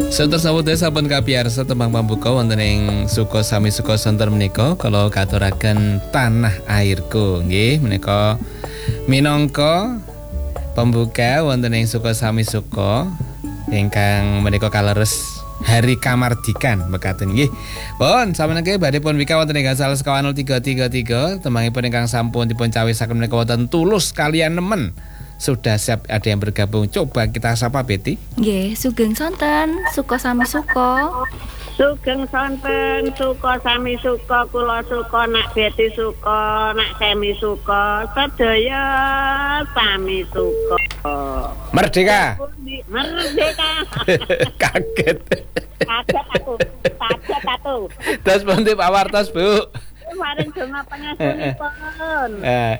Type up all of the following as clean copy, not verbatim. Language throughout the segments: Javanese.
Satur sawetara sampun kapiyarsa tembang pambuka wonten ing suka sami suka sonten menika kala katuraken tanah airku nggih menika minangka pembuka wonten ing suka sami suka ingkang menika kaleres Hari Kamardikan mekaten nggih. Pun sameneika badhe pun wika wonten ing gangsal sekawan 0333 tembangipun ingkang sampun dipun cawisaken menika wonten tulus kalian nemen. Sudah siap ada yang bergabung. Coba kita sapa Betty. Nggih, sugeng sonten, suka sami suka. Sugeng sonten, suka sami suka, kula suka, nak Betty suka, nak Semi suka, sedaya sami suka. Merdeka. Merdeka. Kaget. Kaget aku. Terus pundi Pak Wartos, Bu? Kemarin donga pangapunipun.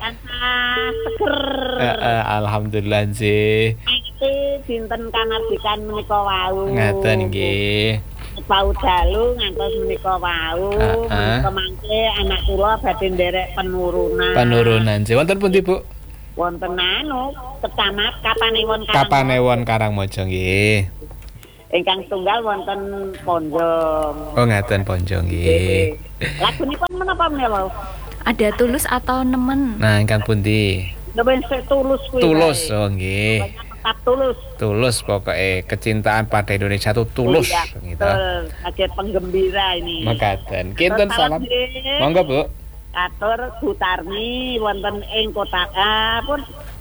Seger. Alhamdulillah nggih. Iki dinten kamardikan menika wau. Ngaten nggih. Wau dalu ngantos menika wau. Kemangke anak kula badhe nderek penurunan. Penurunan. Wonten pundi, Bu? Wonten Kecamatan Kapanewon Kapanewon Karangmojo nggih. Ingkang tunggal wonten Ponjong. Oh ngaten Ponjong nggih. Lagunipun menapa menawa? Ada tulus atau nemen? Nah, ingkang pundi? Lebih tulus kuwi. Tulus, oh nggih. Tetap tulus. Tulus pokoknya kecintaan pada Indonesia itu tulus gitu. Betul, kaget penggembira ini. Mekaten. Kinten salam. Monggo, Bu. Atur Bu Tarmi wonten ing kota pun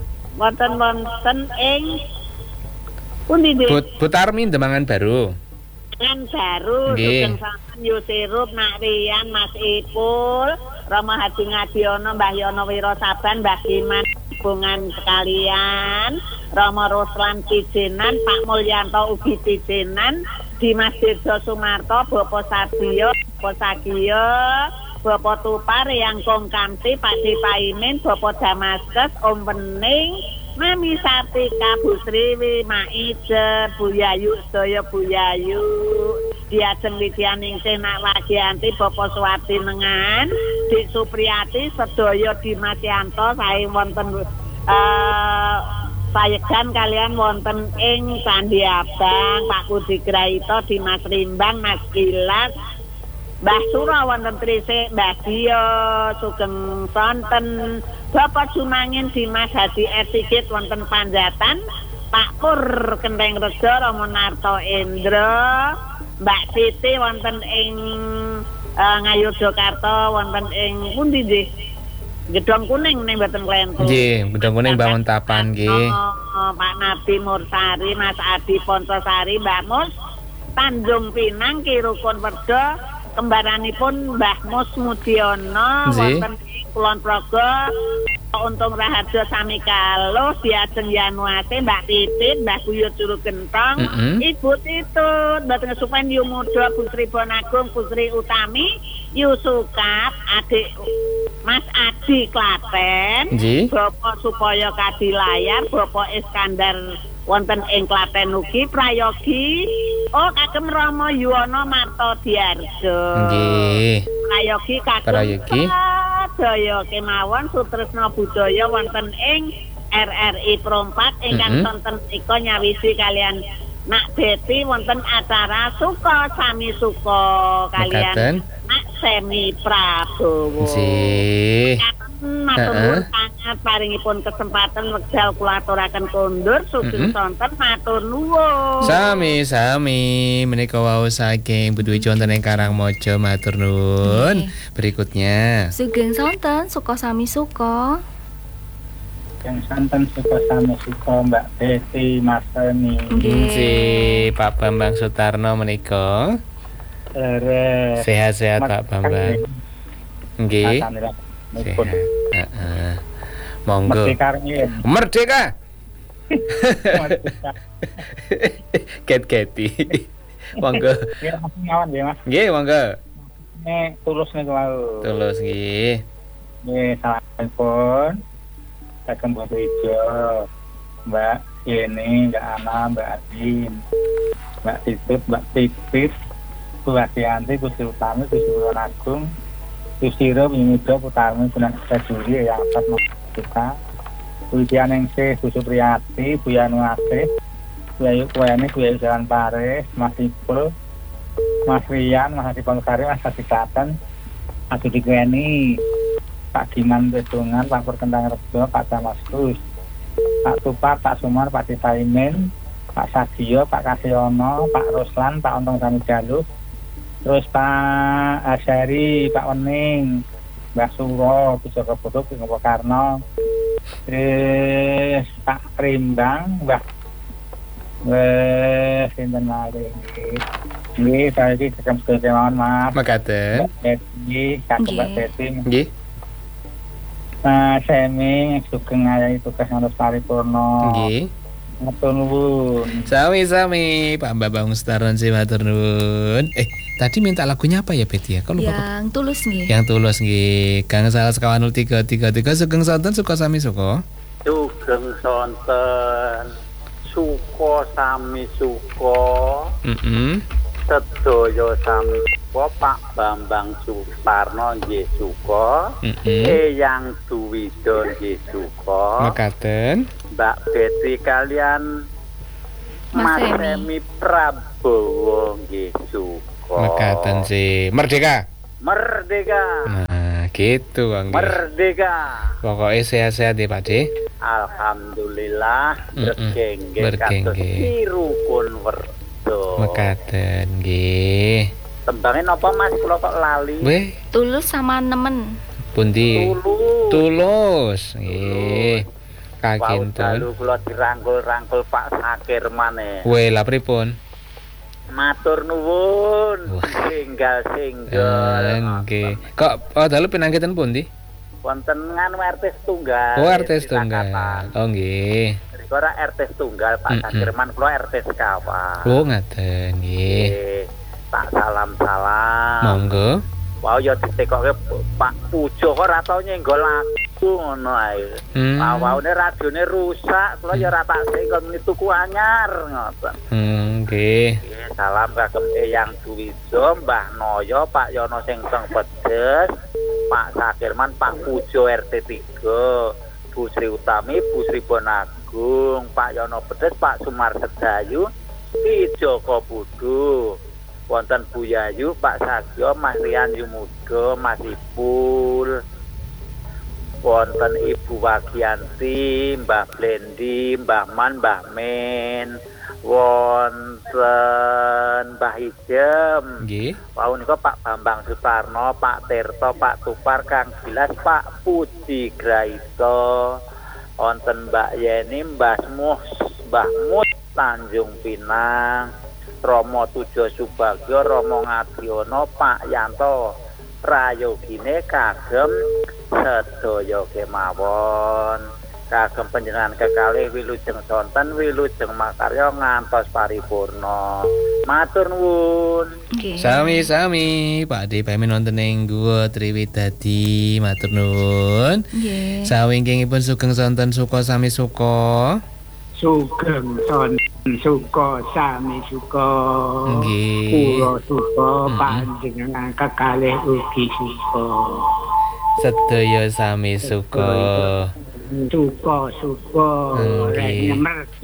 wonten ing pundi Bu Tarmi Demangan Baru. Demangan Baru sugeng sampeyan Yusirup Nak Rian Mas Ipul Rama Hadi Ngadiono Mbah Yono Wirasaban Mbah Giman hubungan sekalian Rama Ruslan Pijenan Pak Mulyanto ugi Pijenan Dimas Dirjo Sumarto Bapak Sadio Bapak Sagio Bapak Tupar yang Kongkamti Pak Dipaimin Bapak Damaskus Om Bening Mami Sartika Bu Sriwi Maijer Bu Yayu sedaya Bu Yayu Diajeng Widyaningsih Nak Wagianti Bapak Suwarti Nengan Dik Supriyati sedaya Dimas Yanto sae wonten payegan kalian wonten ing Candi Abang Pak Kudi Graito Dimas Rimbang Mas Gilas Mbah Sura wonten Trisik Mbah Dio sugeng sonten Bapak Jumangin Dimas Hadi Esigit wonten Panjatan Pak Pur Kendeng Rejo Romo Narto Indra Mbak Siti wonten ing Ngayogyakarta wonten ing pundi nggih Gedong Kuning ning mboten klentu nggih Gedong Kuning bangun tapan nggih Pak Nabi Mursari Mas Adi Ponsosari Mbak Mus Tanjung Pinang Kirukun Perdo kembaranipun Mbah Mus Mudiono wonten ing Kulon Progo Untung Raharjo sami kalih diajeng Yanuate Mbak Titit Mbah Buyut Juru Gentong Ibu Titut mboten kesupen Yu Muda Bu Sri Bonagung Bu Sri Utami Yu Sukat adik Mas Adi Klaten Bapak Supaya Kadilayar Bapak Iskandar wonten ing Klaten ugi prayogi kagem Rama Yuwana Marto Diarjo nggih prayogi kagem Daya kemawon sutresna budaya wonten ing RRI Prompat ingkang sonten ika nyawisi kalian Nak Betty wonten acara suka sami suka kalian Nak Semi Prabowo. Nggih. Matur sangat paringipun kesempatan wekdal kula aturaken kondur sugeng sonten matur nuwun. Sami-sami menika wau saking Budwi wonten ing Karangmojo matur nuwun. Berikutnya sugeng sonten suka sami suka. Yang santen suka sami suka Mbak Betty Mas Semi. Nggih Pak Bambang Sutarno menika. Sehat-sehat Pak Bambang. Nggih. Monggo. Merdeka. Ket-keti. Monggo. Nggih, monggo. Tulus niku wau. Tulus nggih. Nggih, salamipun. Saking Mbak Wijo, Mbak Yeni, Mbak Ana, Mbak Adin, Mbak Titut, Mbak Pipit, Bu Wadianti, Bu Sri Utami, Bu Sri Agung, Yusiro, Yunido, Putarmi, Bunan Sejuri, yang atas kita, Bu Widyaningsih, Bu Supriyati, Bu Yanuate, Bayu kuene kuwi Jalan Paris, Mas Ipul, Mas Rian, Mas Adi Ponsari, Mas Adi Klaten, Mas Adi Kueni, Pak Giman Bedungan, Pak Purkentang Rejo, Pak Damaskus, Pak Tupat, Pak Sumar, Pak Ditaimin, Pak Sadio, Pak Kasyono, Pak Ruslan, Pak Ontong Sami Jaluk, terus Pak Asyari, Pak Wening, Mbak Suro, Bijoko Bodok, Bijoko Karno, terus Pak Rimbang, sinten mari nggih saya iki kagem kemawon Mas Mekaten. Nggih kagem Mbak Teti Nggih. Semi sugeng ayahi tugas ngantos paripurna. Nggih. Matur nuwun. Sami-sami Pak Bambang Ustaron sih matur nuwun. Tadi minta lagunya apa ya Betty ya? Kok lupa? Yang tulus nggih. Yang tulus nggih. Kang salah sekawan 0333 sugeng sonten suka sami suka. Sugeng sonten. Suko sami suko, sedaya sami suko, Pak Bambang Suparno nggih suko, Eyang Duwido nggih suko, Mekaten, Mbak Betty kalian Mas Emi Prabowo nggih suko. Mekaten sih, Merdeka. Nah, gitu Bang. Merdeka. Pokoknya sehat-sehat ya Pak De. Alhamdulillah bergengge kados irupun werda. Mekaten nggih. Tembangin apa Mas kula kok lali? Weh, Tulus sama nemen. pundi? Tulus. Nggih. Kakinten. Dalu kula dirangkul-rangkul Pak Sakirman e. Weh, lha pripun? Matur nuwun. Singgal. Nggih. Kok dalu pinangkiten pundi? Wonten nganu RT tunggal. Oh, RT tunggal. Oh, nggih. Ora RT tunggal Pak Sakirman kula RT sekawan. Oh, ngaten nggih. Tak salam-salam. Monggo. Wah, ya ditekoke Pak Pujo kok ora tau nyenggol aku ngono ae. Awake radione rusak, kula ya ora tak senggol muni tuku anyar ngoten. Nggih. Salam kagem Eyang Duwijo, Mbah Noyo, Pak Yono sing teng Pedes, Pak Sakirman, Pak Pujo RT 3, Bu Sri Utami, Bu Sri Bonagung, Pak Yono Pedes, Pak Sumar Sedayu, Ki Joko Budu. Wonten Bu Yayu, Pak Sagyo, Mas Rian Yumudo, Mas Ipul. Wonten Ibu Wagianti, Mbah Blendi, Mbah Man, Mbah Men. Wonten Mbah Ijem. Nggih. Wau nika Pak Bambang Sutarno, Pak Tirto, Pak Tupar, Kang Gilas, Pak Puji Graito. Wonten Mbak Yeni, Mbah Mus Tanjung Pinang. Romo Tujo Subagyo, Romo Ngadiono, Pak Yanto Prayogine kagem sedaya kemawon. Kagem panjenengan kekalih wilujeng sonten, wilujeng makarya ngantos paripurna. Matur nuwun. Sami-sami Pak De pamit wonten ing Guwa Triwidadi. Matur nuwun. Nggih. Sawingkingipun sugeng sonten suka sami suka. Sugeng sonten suka sami suka. Nggih. Kula suka panjenengan kekalih ugi suka. Sedaya sami suka. Suka Nggih.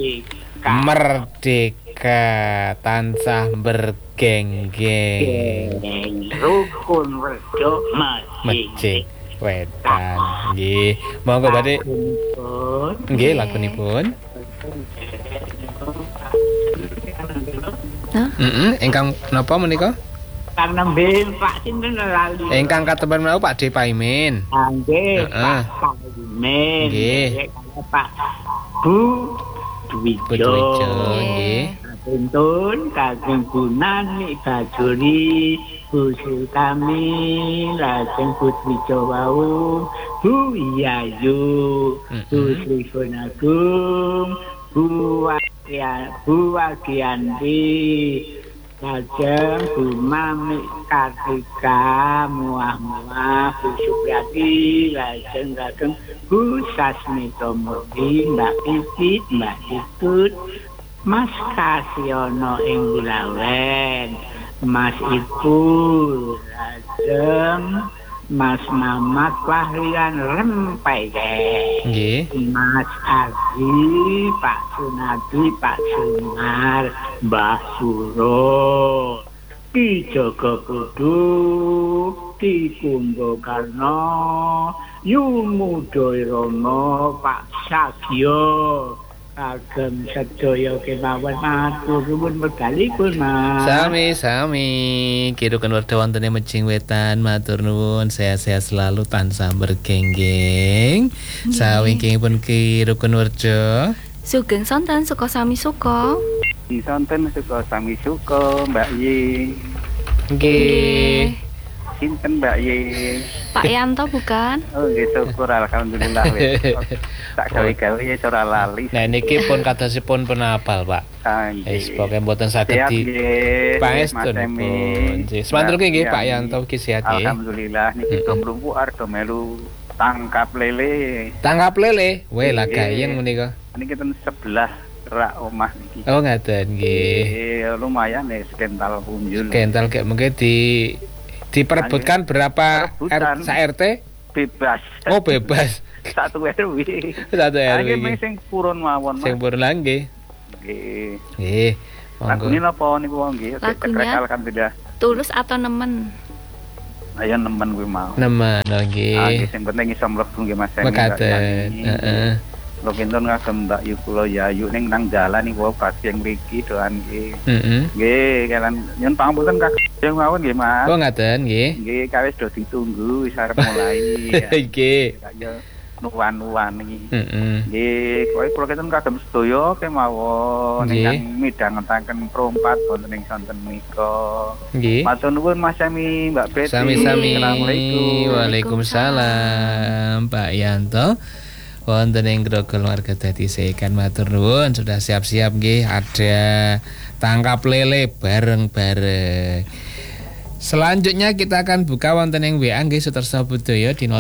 Merdeka tansah bergenggeng. Rukun werda Mejik wedan. Nggih. Monggo Badhe. Nggih, lagunipun. Ingkang napa menika? Kang nembe Pak sinten lali. Ingkang katemben menawi Pak De Paimin. Nggih, Pak Paimin. Nggih. Pak Bu Dwijo. Nggih. Tuntun kagem Gunani Bajuri Bu Sultami lajeng Putri Jawau Bu Yayu Bu Sri Bonagung Bu Wagianti lajeng Bu Mami Kartika Muah-muah Bu Supriyati lajeng kagem Bu Sasmita Murti Mbak Pipit Mbak Ikut Mas Kasyono ing Bulawen, Mas Ipul, lajeng Mas Mamat Wahrian Rempeyek, Nggih. Mas Ardi, Pak Sunadi, Pak Sunar, Mbah Suro, Ki Joko Kudu, Ki Kumbakarna, Yumudoy Romo, Pak Sagyo, kagem sedaya kemawon matur nuwun wekdalipun Mas. Sami-sami kirukan warda wonten ing Mejing Wetan, matur nuwun, sehat-sehat selalu tansah bergenggeng. Sawingkingipun kirukan warda Sugeng sonten suka sami suka. Disonten suka sami suka Mbak Yi. nggih. Sinten Mbak Yi? Pak Yanto bukan? Oh nggih syukur alhamdulillah wis. Tak gawe-gawe ya ora lali. Nah niki pun kadosipun penapal, Pak. Wis pokoke mboten saged Sehat di nggih. paestun Mas Emi. pun. Semanten nggih Pak Yanto ki sehat nggih. Alhamdulillah niki mlumpu arep melu tangkap lele. Tangkap lele, weh lah gayeng menika. Niki ten sebelah rak omah niki. Oh ngaten nggih. Lumayan nih kental punjul. Kental kayak mungkin diperebutkan berapa Perebutan. RT? Bebas. Oh bebas. Satu RW. Satu RW. Iki mung sing purun mawon. Sing purun lah nggih. Nggih. Nggih. Lagune napa niku nggih? Lagunya Alhamdulillah. Tulus atau nemen? Ayo nemen kuwi mau. Nemen nggih. Sing penting iso mlebu nggih Mas. Mekaten. Heeh. Lho kinten kagem Mbak Yu kula Yayu ning nang dalan niku pasti yang mriki doan nggih. Heeh. Nggih, kalian nyuwun pangapunten kagem mawon nggih Mas. Oh ngaten nggih. Nggih, kawis do ditunggu wis arep mulai. Nggih. Kaya nuwan-nuwan iki. Heeh. Nggih, kowe kula kinten kagem sedaya kemawon Nggih. ingkang midhangetaken perompat wonten ing sonten menika. Nggih. Matur nuwun Mas Sami, Mbak Betty. Sami-sami. Assalamualaikum. Waalaikumsalam Pak Yanto. Wonten ing grogol warga dadi sekan matur nuwun, sudah siap-siap nggih ada tangkap lele bareng-bareng. Selanjutnya kita akan buka wonten ing WA nggih Sutarso Budaya di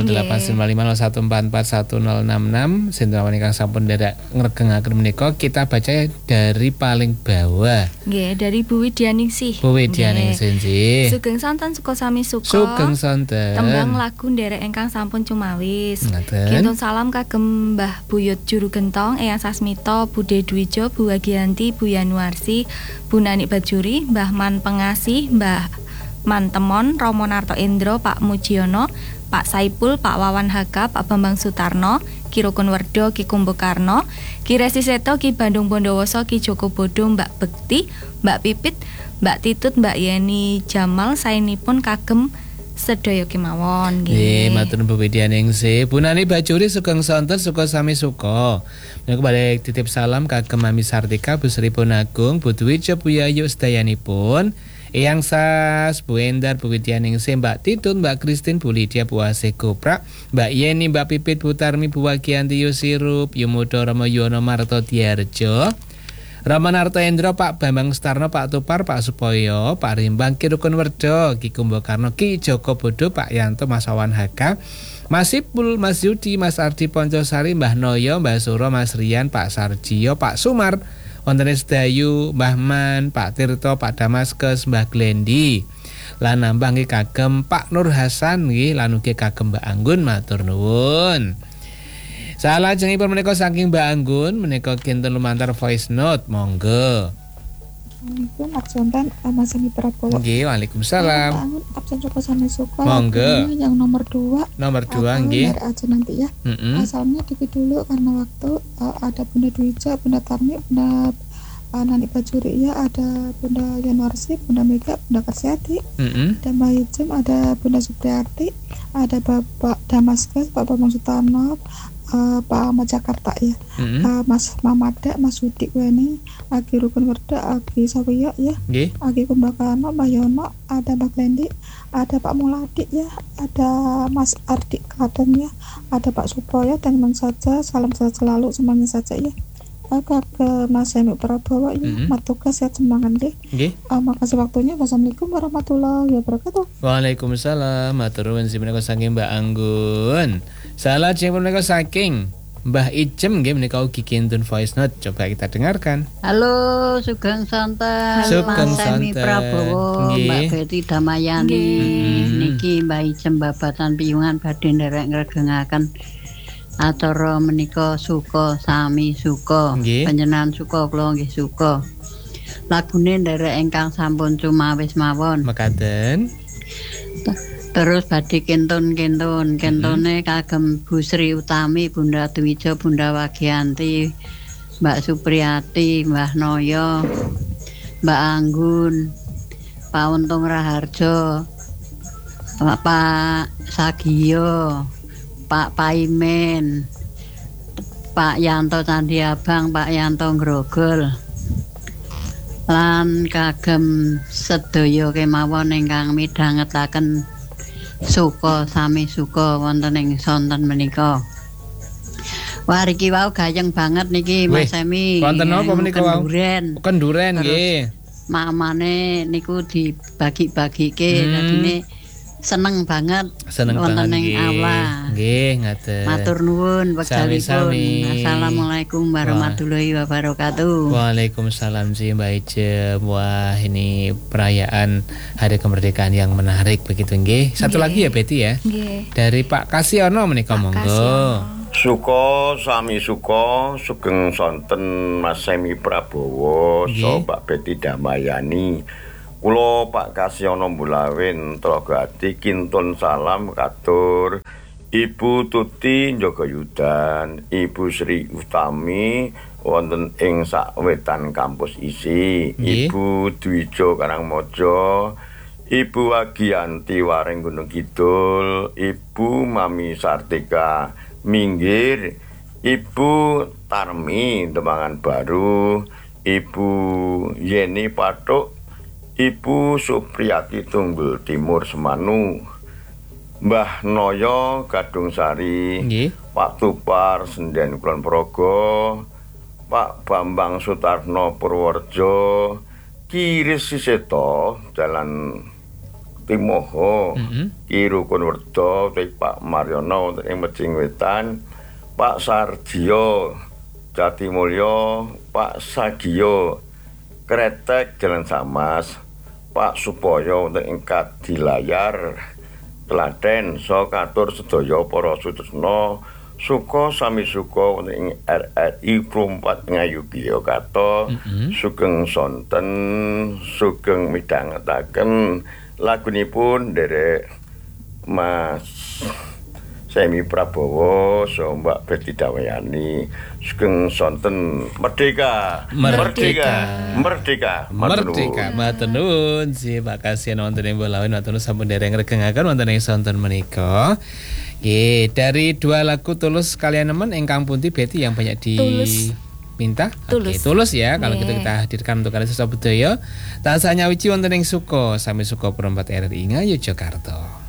089501441066. Sinten ingkang sampun nderak ngregengaken menika kita baca dari paling bawah. Nggih, dari Bu Widyaningsih. Bu Widyaningsih nggih. Sugeng sonten suka sami suka. Sugeng sonten. Tembang lagu nderek ingkang sampun cumawis. Ngaten. Kinten salam kagem Mbah Buyut Juru Gentong, Eyang Sasmito, Bude Dwijo, Bu Wagianti, Bu Yanuarsi, Bu Nani Bajuri, Mbah Man Pengasih, Mbah Mantemon, Romo Narto Endro, Pak Mujiono, Pak Saipul, Pak Wawan Haka, Pak Bambang Sutarno, Ki Rukun Werdo, Ki Kumbakarna, Ki Resi Seto, Ki Bandung Bondowoso, Ki Joko Bodo, Mbak Bekti, Mbak Pipit, Mbak Titut, Mbak Yeni Jamal, saenipun kagem sedaya kemawon nggih. Matur nuwun Bu Widyaningsih. Bu Nani Bajuri sugeng sonten suka sami suka. Menika balik titip salam kagem Mami Sartika, Bu Sri Agung, Bu Dwijo, Bu Yayu sedayanipun. Eyang Sas, Bu Endar, Bu Widyaningsih, Mbak Titun, Mbak Kristin, Bu Lydia, Bu Asih Koprak, Mbak Yeni, Mbak Pipit, Bu Tarmi, Bu Wagianti, Yusirup, Yumudo, Romo Yono, Marto Diarjo, Ramanarto Endro, Pak Bambang Sutarno, Pak Tupar, Pak Supoyo, Pak Rimbang, Ki Rukun Werdo, Ki Kumbakarna, Ki Joko Bodo, Pak Yanto, Mas Wawan Haka, Mas Ipul, Mas Yudi, Mas Ardi Poncosari, Mbah Noyo, Mbah Suro, Mas Rian, Pak Sarjio, Pak Sumar, wonten Sedayu, Mbah Man, Pak Tirto, Pak Damaskes, Mbah Glendi. Lan nambah nggih kagem Pak Nur Hasan nggih lan ugi kagem Mbak Anggun matur nuwun. Salajengipun menika saking Mbak Anggun menika kinten lumantar voice note monggo. Assalamualaikum absentan Mas Sami Prabowo. Nggih, waalaikumsalam. Bangun absen suka sama suka. Monggo. Yang nomor 2. Nomor 2 nggih. Biar aja nanti ya. Asalnya dikit dulu karena waktu ada Bunda Dwija, Bunda Tarni, Bunda Nani Bajuri ya, ada Bunda Yanuarsi, Bunda Mega, Bunda Kasyati, ada Mbak Ijem, ada Bunda Supriyati, ada Bapak Damaskes, Pak Bambang Sutarno, Pak Ahmad Jakarta ya, Mas Mamada, Mas Yudi Weni, Aki Rukun Werda, Aki Sawiya ya, Aki Kumbakarna, Mbak Yono, ada Mbak Lendi, ada Pak Muladi ya, ada Mas Ardi Klaten ya, ada Pak Supoyo, dan memang saja salam sehat selalu semuanya saja ya. Ke Mas Sami Prabowo ya, matuka sehat semangat deh. Makasih waktunya. Wassalamualaikum warahmatullahi wabarakatuh. Waalaikumsalam. Matur nuwun menika saking Mbak Anggun. Salajengipun menika saking Mbah Ijem nggih menika ugi kintun voice note, coba kita dengarkan. Halo Sugeng Sonten, Sugeng Mas Semi Sonten. Prabowo, Nggih. Mbak Betty Damayani. Niki Mbah Ijem babatan piyungan badhe nderek ngregengaken acara menika suka sami suka. Nggih. Panjenengan suka kula nggih suka. Lagune nderek ingkang sampun cumawis mawon. Mekaten. Terus badhe kentune kagem Bu Sri Utami, Bunda Dwija, Bunda Wagianti, Mbak Supriyati, Mbah Noyo, Mbak Anggun, Pak Untung Raharjo, Pak Sagio, Pak Paimen, Pak Yanto Candi Abang, Pak Yanto Grogol. Lan kagem sedaya kemawon ingkang midhangetaken suka sami suka wonten ing sonten menika. Wariki wau gayeng banget niki Mas Semi. Wonten napa menika wau? Kenduren nggih. Mamane niku dibagi-bagike dadine seneng banget wonten ing aula. Nggih, ngaten. Matur nuwun wekdalipun. Sami-sami. Assalamualaikum warahmatullahi wabarakatuh. Waalaikumsalam sih Mbak Ijem. Wah, ini perayaan Hari Kemerdekaan yang menarik begitu nggih. Satu lagi ya Betty ya. Nggih. Dari Pak Kasiono menika monggo. Suka sami suka sugeng sonten Mas Semi Prabowo, so Mbak Betty Damayani. Kulo Pak Kasiono Bulawin Trogati kintun salam katur Ibu Tuti Jogayudan, Ibu Sri Utami wonten ing sawetan kampus isi, Ibu Dwijo Karangmojo, Ibu Wagianti Waring Gunung Kidul, Ibu Mami Sartika Minggir, Ibu Tarmi Dembangan Baru, Ibu Yeni Patuk, Ibu Supriyati Tunggul Timur Semanu, Mbah Noyo Gadung Sari, Pak Tupar Senden Kulon Progo, Pak Bambang Sutarno Purworejo, Kiris Siseto Jalan Timoho, Ki Rukun Werdo, Pak Mariono ing Mejing Wetan, Pak Sardio Jatimulyo, Pak Sagio Kretek Jalan Samas, Pak Supoyo wonten ing Kadilayar Klaten, so katur sedaya para sutresna suka sami suka wonten ing RRI Prumpat Ngayogyakarta. Sugeng sonten, sugeng midhangetaken lagunipun derek Mas Semi Prabowo, so Mbak Betty Damayani. Sugeng sonten merdeka. Merdeka. Matur nuwun sih Pak Kasian wonten ing Bulawin wonten sampun dereng ngregengaken wonten ing sonten menika. Nggih, dari dua lagu Tulus kalian nemen ingkang pundi Betty yang banyak diminta? Tulus. Oke, Tulus ya. Kalau gitu kita hadirkan untuk kalian sesama budaya. Tansah nyawiji wonten ing Suko, sami Suko Perempat RRI Ngayogyakarta.